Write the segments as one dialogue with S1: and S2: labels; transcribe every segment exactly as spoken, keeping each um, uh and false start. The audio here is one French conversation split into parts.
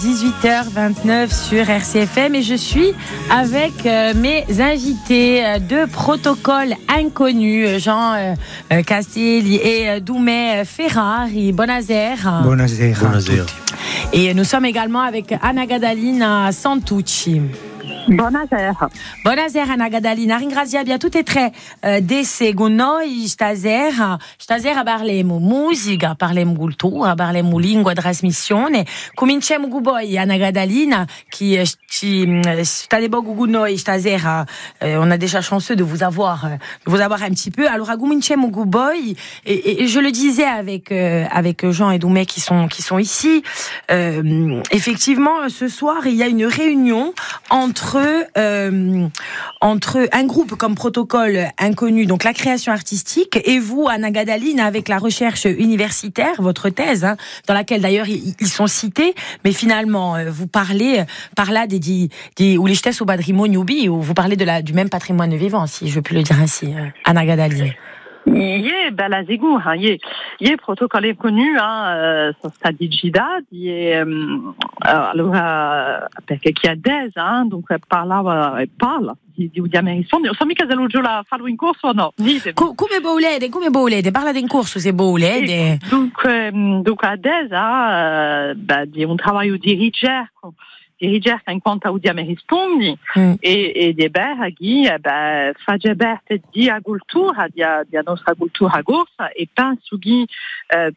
S1: dix-huit heures vingt-neuf sur R C F M et je suis avec euh, mes invités euh, de Protocole Inconnu, Jean euh, Castelli et euh, Doumé Ferrari. Buonasera.
S2: Buonasera. Buonasera.
S1: Et nous sommes également avec Anna Gadalina Santucci.
S3: Buonasera.
S1: Buonasera Anna Gadalina. Ringraziamo a tutte e tre eh, di con noi stasera. Stasera parliamo musica, parliamo cultura, parliamo lingua, trasmissione. Cominciamo con voi Anna Gadalina qui ci state beaucoup con noi stasera. Eh, on a déjà chanceux de vous avoir de vous avoir un petit peu. Alors cominciamo con voi et, et, et je le disais avec euh, avec Jean et Doumé qui sont qui sont ici. Euh, effectivement, ce soir, il y a une réunion entre Euh, entre un groupe comme Protocole Inconnu, donc la création artistique, et vous, Anna Gadalina, avec la recherche universitaire, votre thèse, hein, dans laquelle d'ailleurs ils, ils sont cités, mais finalement vous parlez par là des des des ou les stesso patrimonio bio, vous parlez de la du même patrimoine vivant, si je peux le dire ainsi, Anna Gadalina.
S3: Je bella sicura, je je Protocolo Inconnu, hein, sono stati girati e um, allora perché chi ha dez, hein, dunque parlava e parla di di Udiame risponde, non so mica se lo giù la farlo in corso o no. Ditemi.
S1: Co- come volete, come volete, parlate in corso se volete.
S3: Dunque, dunque a dez, uh, beh, di un lavoro di ricerca. di ricerca in quanto a Udiame rispondi mm. e, e di berghi eh beh, fagge berte di cultura, di, di nostra cultura gorsa e penso che eh,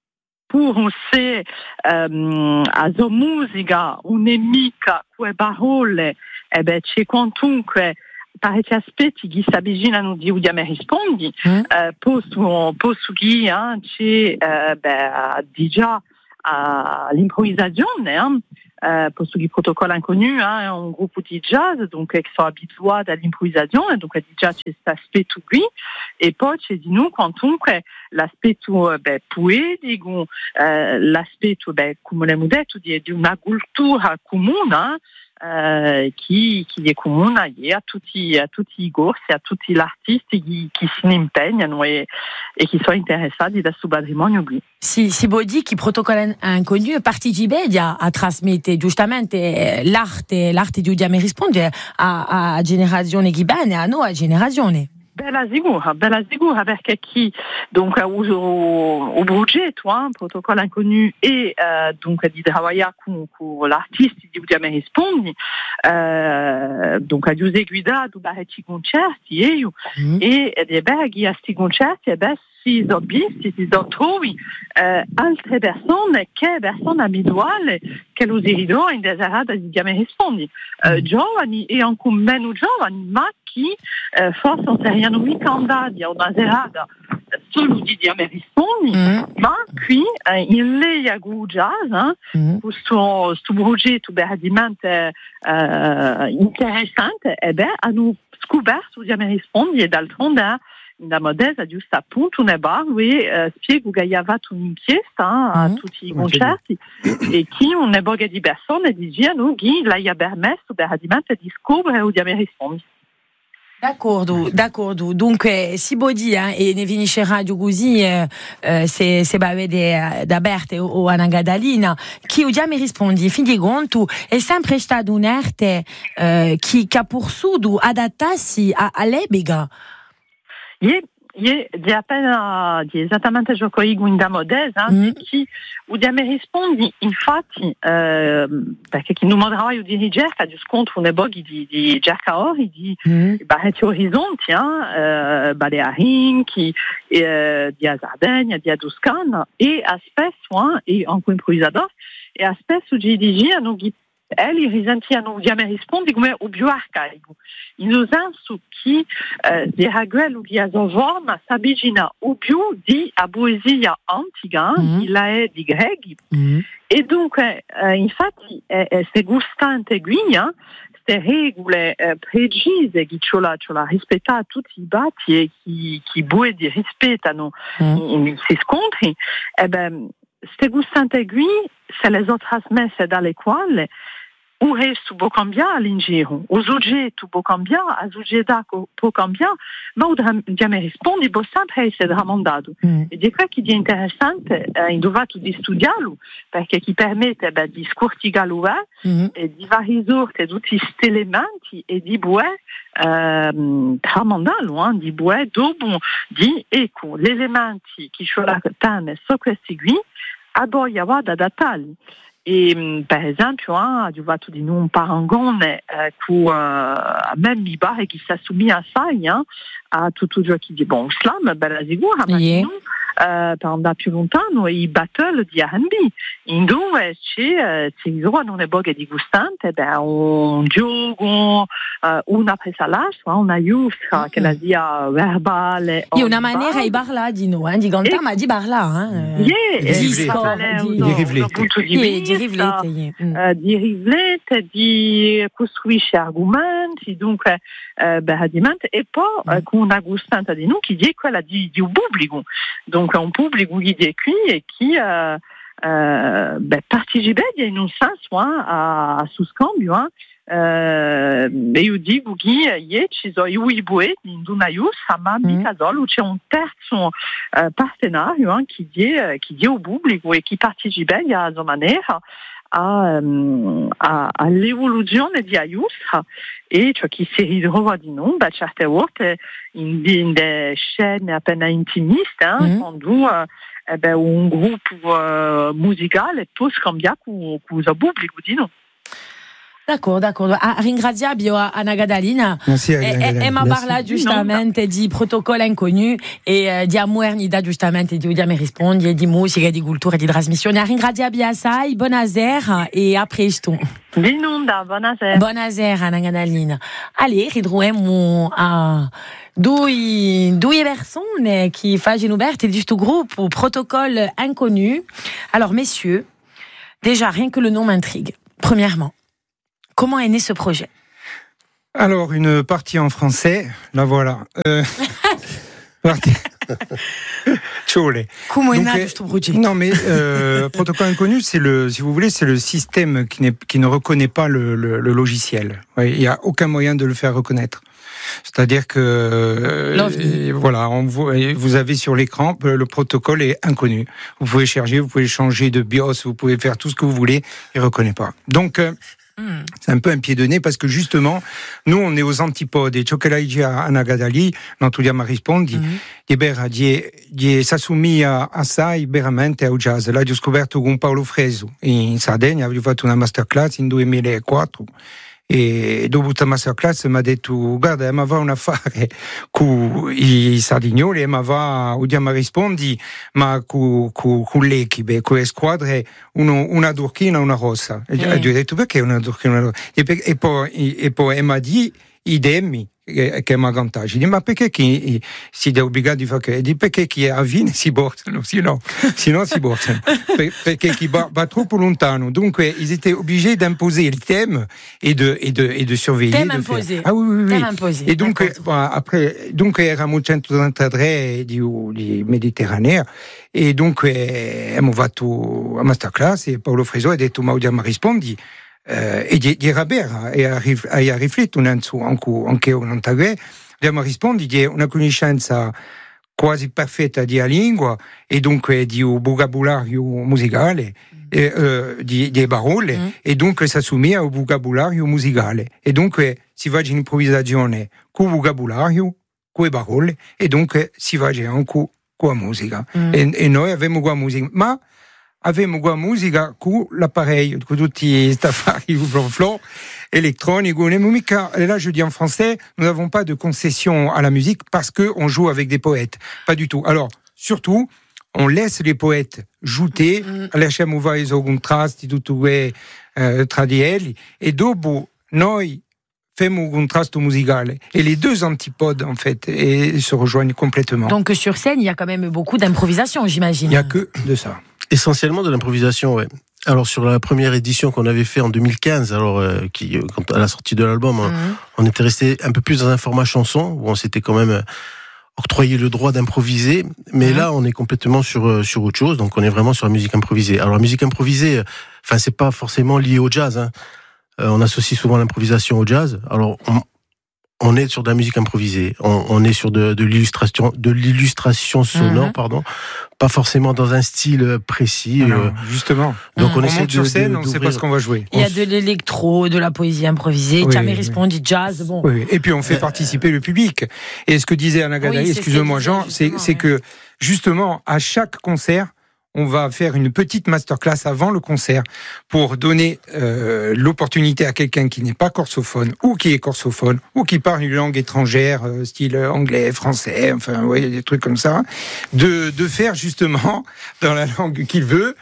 S3: per se um, a zo musica un'emica quelle parole e beh, c'è quantunque parecchi aspetti che si avvicinano di Udiame rispondi mm. eh, posso, posso che eh, c'è eh, beh, di già uh, l'improvvisazione eh, Euh, pour ceux qui Protocole Inconnu, hein, un groupe di jazz, donc qui sont habitués à l'improvisation, donc déjà c'è questo aspetto qui, e poi c'è di noi comunque l'aspetto beh, poetico, eh, l'aspetto, beh, come abbiamo detto, di, di una cultura comune, eh, che, che è comune a tutti, a tutti i corsi, a tutti gli artisti che, che si impegnano e, e che sono interessati da questo patrimonio qui.
S1: Si, si può dire che Protocolo Inconnu partecipa a, a trasmettere giustamente l'arte, l'arte di Udiame risponde a, a generazione che bene, a noi, a generazione.
S3: Bella sicura, bella sicura perché chi donc o, o progetto, hein, Protocolo Inconnu e uh, donc di lavorare con, con l'artista di Udiame rispondi, uh, donc a Giuseppe guidato parecchi concerti e io mm. e di berghi a questi concerti e beh si sono visti, si sono trovi uh, altre persone che persone abituali che lo desiderano in desiderata di Udiame rispondi, uh, giovani e anche meno giovani, ma che eh, forse non saranno mica andati a una serata solo di Udiame rispondi, mm. ma qui eh, in lei a jazz, eh, mm. questo, questo progetto veramente eh, interessante, e beh, hanno scoperto Udiame rispondi e d'altronde da modesta giusto appunto una bar e uh, spiego che gli aveva un'inchiesta mm. a tutti i concerti e che una borga di persone dicevano che lei ha permesso veramente di scoprire Udiame rispondi.
S1: D'accordo, d'accordo. Dunque, si può dire, e ne finisce radio così, eh, eh, se, se va vedere da Berta o Anna Gadalina, che Udiame rispondi, fin di conto, è sempre stato un'arte eh, che, che ha pursuto adattarsi a, all'epoca.
S3: Yeah. Je di appena di esattamente ciò che dico in da modesa, mm. che Udiame rispondi, infatti, eh, perché chi non mandava io di ricerca, di scontro nei boghi di, di cercatori, di mm. barretti orizzonti, eh, Balearin, chi, eh, di Sardegna, di Toscana, e a spesso, eh, e anche improvvisador, e a spesso ci dicevano che Eli risentiano Udiame rispondi come o più arcaico, in un senso che eh, di raguello che a sua forma si avvicina o più di a poesia antica, mm. di la è di Greghi, mm. e dunque eh, infatti è, è se gustante guigna, queste regole eh, precise che ce l'ha, ce l'ha rispettata tutti i batti e che, che poeti rispettano mm. in, in questi scontri, e ben, queste gustante guigna se le sono trasmesse dalle quali o resto può cambiare in giro, o soggetto può cambiare, a società può cambiare, ma o mi rispondi può sempre essere ramandato. Mm. E di questo che è interessante, eh, indovato di studiarlo, perché ti permette beh, di scortigarlo mm. e di valorizzare tutti questi elementi e di buè ehm, tramandarlo, eh, di buè dopo di ecco, gli elementi che sono su questi qui, a poi avere da datali. E per esempio, hein, ho fatto di un parangone eh, con uh, même mi pare che si assomiglia assai hein, a tutto ciò che di bon slam, bella sicura, ma yeah. non uh, per andare più lontano i battle di R and B in dove c'è uh, non è boga di gustante, beh, un gioco uh, una presa l'altra, una iustra mm. che la sia verbale.
S1: Io una maniera di parlare di noi, di cantare, ma di parlare.
S3: Eh. Yeah, di riflettere.
S1: Di riflettere,
S3: mm. uh, di riflettere, di costruire argomenti, dunque uh, beradimenti, e poi mm. uh, con una gustante di noi che è quella di, di un pubblico, donc un pubblico che è qui e che uh, uh, beh, partecipa in un senso hein, a, a su scambio. Hein. Uh, e io dico che ieri ci sono i buoi in una iustra, ma mica solo, c'è un terzo uh, partenario hein, che è che è il pubblico e che partecipa a sua maniera a, um, a, all'evoluzione di Iustra e ciò che si ritrova di noi, beh, certe volte in, in delle scene appena intimiste, hein, mm. quando uh, eh beh, un gruppo uh, musicale può scambiare con il pubblico di noi.
S1: D'accordo, d'accordo. Ah, ringraziamo Anna Gadalina.
S2: Merci,
S1: e, e, Emma parla giustamente di protocolli inconnus e uh, di modernità giustamente di Udiame rispondi e di musica, di cultura e di trasmissione. Ringraziamo assai, buonasera e a presto.
S3: Di nulla, buonasera.
S1: Buonasera Anna Gadalina. Allez, ritroviamo a due, due persone che fanno parte di questo gruppo Protocole Inconnu. Alors messieurs, déjà rien que le nom m'intrigue. Premièrement, comment est né ce projet?
S2: Alors, une partie en français, la voilà. Euh, partie... Ciole.
S1: Comment est né ce projet?
S2: Non, mais euh, Protocole Inconnu, c'est le, si vous voulez, c'est le système qui, n'est, qui ne reconnaît pas le, le, le logiciel. Ouais, il n'y a aucun moyen de le faire reconnaître. C'est-à-dire que euh, voilà, on, vous avez sur l'écran le protocole est inconnu. Vous pouvez chercher, vous pouvez changer de BIOS, vous pouvez faire tout ce que vous voulez, il ne reconnaît pas. Donc euh, Mm. c'est un peu un pied de nez parce que justement, nous on est aux antipodes. Et ciò che lei dice a Anna Gadali, non togliamo a rispondi, di Berra, di s'assomiglia assai veramente al jazz. L'ho scoperto con Paolo Fresu in Sardegna, avevo fatto una masterclass in duemilaquattro. E dopo questa masterclass mi ha detto guarda, ma va un affare con i sardignoli e ma va, udiamo rispondi, ma con, con, con l'equipe, con le squadre, uno, una turchina e una rossa. E mm. gli ho detto perché una turchina e una rossa? E, per, e poi, e poi mi ha detto idem che è un vantaggio. Ma perché chi si è obbligato a fare che? Di perché chi a Vine si portano, sino, sino si portano. Per, perché chi va, va troppo lontano. Dunque, ils étaient obligés d'imposer le thème et de, et de, et de surveiller.
S1: Thème
S2: de
S1: imposé.
S2: Faire. Ah oui, oui, oui.
S1: Thème imposé.
S2: Et donc, bon, après, donc, eravamo centotrentatré di, di Mediterranea. E dunque, abbiamo fatto a masterclass e Paolo Fresu ha detto, ma odiamo rispondi. Uh, e di, di Rabera e ha, rif, ha riflettuto anche, anche un tagè abbiamo risposto di una conoscenza quasi perfetta di lingua e dunque di un vocabolario musicale mm. e, uh, di, di parole mm. e dunque si assomiglia al vocabolario musicale e dunque si va in improvvisazione con il vocabolario, con le parole e dunque si va anche con la musica mm. e, e noi abbiamo la musica ma avevamo la musica con l'appareil, con tutti questi affari flon électroniques. Et là, je dis en français, nous n'avons pas de concession à la musique parce qu'on joue avec des poètes. Pas du tout. Alors, surtout, on laisse les poètes jouer, lasciamo fare i contrasti, tutto quel tradielli, et dopo noi faites un contraste musical. Et les deux antipodes, en fait, et se rejoignent complètement.
S1: Donc, sur scène, il y a quand même beaucoup d'improvisation, j'imagine.
S2: Il n'y a que de ça.
S4: Essentiellement de l'improvisation, ouais. Alors, sur la première édition qu'on avait fait en deux mille quinze, alors, euh, qui, quand, à la sortie de l'album, mm-hmm. on, on était resté un peu plus dans un format chanson, où on s'était quand même octroyé le droit d'improviser. Mais mm-hmm. là, on est complètement sur, sur autre chose. Donc, on est vraiment sur la musique improvisée. Alors, la musique improvisée, enfin, c'est pas forcément lié au jazz, hein. Euh, on associe souvent l'improvisation au jazz. Alors, on, on est sur de la musique improvisée. On, on est sur de, de l'illustration, de l'illustration sonore, mm-hmm. pardon. Pas forcément dans un style précis.
S2: Alors,
S4: euh,
S2: justement.
S4: Donc,
S2: mm.
S4: on,
S2: on
S4: essaie
S2: monte
S4: de,
S2: sur scène,
S4: de,
S2: on ne sait pas ce qu'on va jouer.
S1: Il y a de l'électro, de la poésie improvisée,
S2: oui,
S1: Camé
S2: oui.
S1: Rispondi, jazz, bon.
S2: Oui, et puis on fait participer le public. Et ce que disait Anna Gadali,
S1: oui,
S2: excusez-moi Jean, c'est, c'est
S1: ouais.
S2: que justement, à chaque concert, on va faire une petite masterclass avant le concert pour donner euh, l'opportunité à quelqu'un qui n'est pas corsophone ou qui est corsophone ou qui parle une langue étrangère, euh, style anglais, français, enfin, vous voyez, des trucs comme ça, de, de faire justement, dans la langue qu'il veut,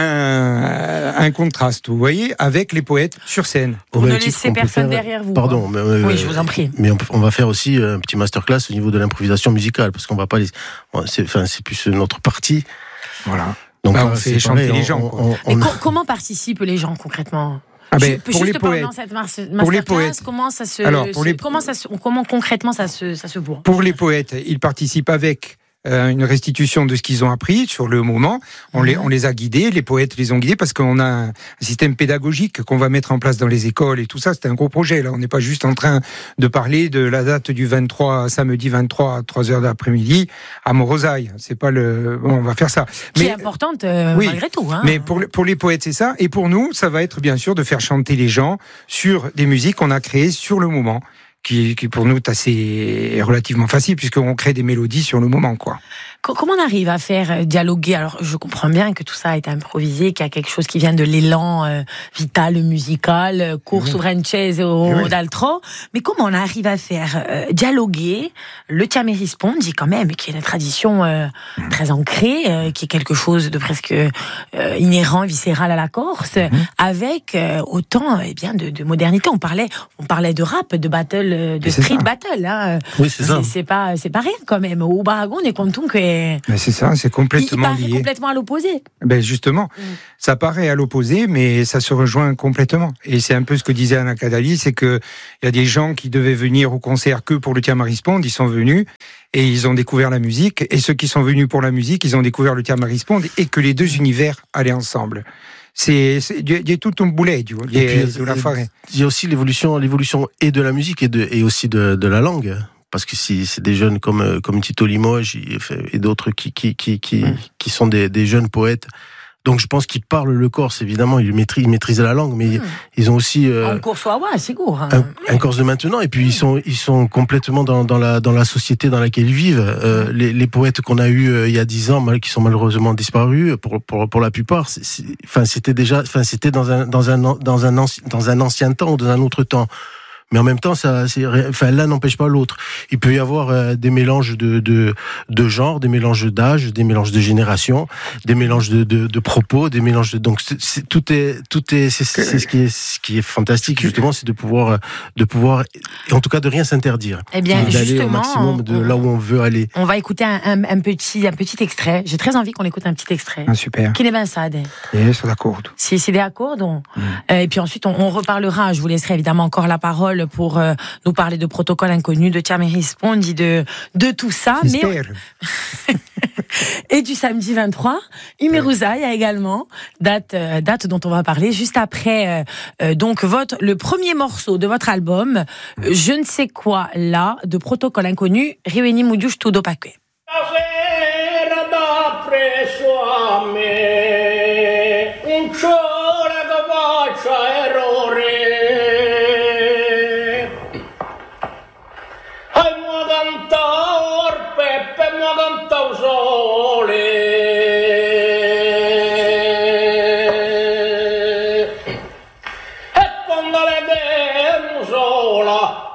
S2: un, un contraste, vous voyez, avec les poètes sur scène.
S1: Vous ne laissez personne faire... derrière vous.
S4: Pardon, mais, euh,
S1: oui, je vous en prie.
S4: Mais on, on va faire aussi un petit masterclass au niveau de l'improvisation musicale, parce qu'on va pas les... C'est, enfin, c'est plus notre partie.
S2: Voilà.
S4: Donc,
S2: bah, on fait chanter les gens.
S1: On, on, on, Mais on... comment participent les gens concrètement?
S2: Ah ben,
S1: pour
S2: juste
S1: les
S2: poètes,
S1: pendant cette masterclass,
S2: pour les poètes,
S1: comment ça se,
S2: alors, pour
S1: se,
S2: les...
S1: comment ça se, comment concrètement ça se, ça se voit?
S2: Pour les poètes, ils participent avec euh, une restitution de ce qu'ils ont appris sur le moment. On, mmh. les, on les a guidés, les poètes les ont guidés parce qu'on a un système pédagogique qu'on va mettre en place dans les écoles et tout ça. C'est un gros projet. Là, on n'est pas juste en train de parler de la date du vingt-trois, samedi vingt-trois à trois heures de l'après-midi à Morosaille. C'est pas le. Bon, on va faire ça.
S1: Qui mais, est importante euh, oui, malgré tout. Hein.
S2: Mais pour, pour les poètes, c'est ça. Et pour nous, ça va être bien sûr de faire chanter les gens sur des musiques qu'on a créées sur le moment. Qui, qui pour nous est assez relativement facile puisqu'on crée des mélodies sur le moment, quoi.
S1: Comment on arrive à faire dialoguer? Alors, je comprends bien que tout ça a été improvisé, qu'il y a quelque chose qui vient de l'élan euh, vital, musical, cours oui. souverainchese au oui. d'altro. Mais comment on arrive à faire euh, dialoguer le Camé Rispondi quand même, qui est une tradition euh, mmh. très ancrée, euh, qui est quelque chose de presque euh, inhérent, viscéral à la Corse, mmh. avec euh, autant eh bien de, de modernité. On parlait, on parlait de rap, de battle, de street ça. battle. Hein.
S4: Oui, c'est ça.
S1: C'est, c'est pas, c'est pas rien quand même. Au Baragon, on est content que
S2: mais c'est ça, c'est complètement
S1: il, il
S2: lié.
S1: complètement à l'opposé.
S2: Ben justement, mm. ça paraît à l'opposé, mais ça se rejoint complètement. Et c'est un peu ce que disait Anna Gadali, c'est que il y a des gens qui devaient venir au concert que pour le Camé Rispondi, ils sont venus et ils ont découvert la musique. Et ceux qui sont venus pour la musique, ils ont découvert le Camé Rispondi et que les deux univers allaient ensemble. C'est, c'est il y a tout un boulet, du il
S4: y a aussi l'évolution, l'évolution et de la musique et de et aussi de, de la langue. Parce que si c'est des jeunes comme comme Tito Limoges et d'autres qui qui qui qui, mmh. qui sont des, des jeunes poètes, donc je pense qu'ils parlent le corse évidemment, ils maîtrisent, ils maîtrisent la langue, mais mmh. ils ont aussi euh,
S1: un corse ouais, c'est court, hein.
S4: un, un corse de maintenant, et puis mmh. ils sont ils sont complètement dans dans la dans la société dans laquelle ils vivent. Euh, les, les poètes qu'on a eu euh, il y a dix ans, qui sont malheureusement disparus pour pour pour la plupart, c'est, c'est, enfin c'était déjà, enfin c'était dans un dans un dans un ancien, dans un ancien temps ou dans un autre temps. Mais en même temps, ça, c'est, enfin, l'un n'empêche pas l'autre. Il peut y avoir euh, des mélanges de, de, de genres, des mélanges d'âge, des mélanges de génération, des mélanges de, de, de propos, des mélanges de, donc c'est, c'est, tout est, tout est, c'est, c'est ce qui est, ce qui est fantastique, justement, c'est de pouvoir, de pouvoir, et en tout cas, de rien s'interdire.
S1: Eh bien,
S4: d'aller
S1: justement,
S4: au maximum de
S1: on,
S4: là où on veut aller.
S1: On va écouter un, un, un petit, un petit extrait. J'ai très envie qu'on écoute un petit extrait.
S2: Ah, super.
S1: Qui n'est pas ça,
S2: Et sur l'accord.
S1: Si c'est des accords, on, mm. euh, et puis ensuite, on, on reparlera. Je vous laisserai évidemment encore la parole pour, euh, nous parler de protocole inconnu, de Camé Rispondi, de, de tout ça. Mais on... Et du samedi vingt-trois, Imeruzai a également, date, euh, date dont on va parler juste après, euh, euh, donc votre, le premier morceau de votre album, euh, Je ne sais quoi là, de protocole inconnu, Réuni Mudiush Tudo Paque.
S5: E quando le demo sola